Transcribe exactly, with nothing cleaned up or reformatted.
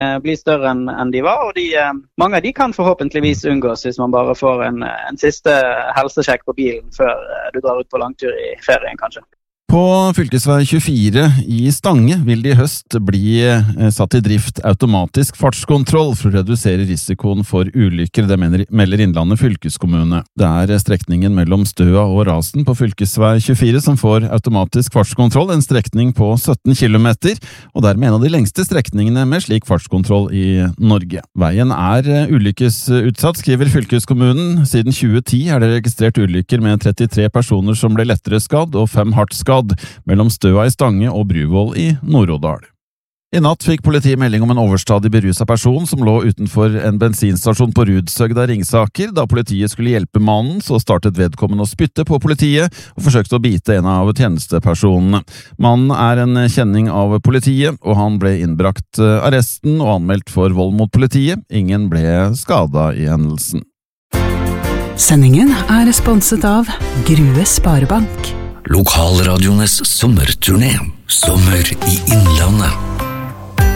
bli større enn, enn de var, og de, mange av de kan forhåpentligvis unngås hvis man bare får en, en siste helsesjekk på bilen før du drar ut på langtur i ferien kanskje. På fylkesvei tjuefire i Stange vil det i høst bli satt i drift automatisk fartskontroll for å redusere risikoen for ulykker, det melder Innlandet fylkeskommune. Det er strekningen mellom Støa og Rasen på fylkesvei tjuefire som får automatisk fartskontroll, en strekning på sytten kilometer, og dermed en av de lengste strekningene med slik fartskontroll i Norge. Veien er ulykkesutsatt, skriver fylkeskommunen. Siden tjue ti er det registrert ulykker med trettitre personer som ble lettere skadd og fem hardt skadd mellom Støa i Stange og Bruvoll i Nord-Odal. I natt fikk politiet melding om en overstadig beruset person som lå utenfor en bensinstasjon på Rudsøgda Ringsaker. Da politiet skulle hjelpe mannen, så startet vedkommende å spytte på politiet og forsøkte å bite en av tjenestepersonene. Mannen er en kjenning av politiet, og han ble innbrakt arresten og anmeldt for vold mot politiet. Ingen ble skadet i hendelsen. Sendingen er sponset av Grue Sparebank. Lokalradiones sommerturné. Sommer i Innlandet.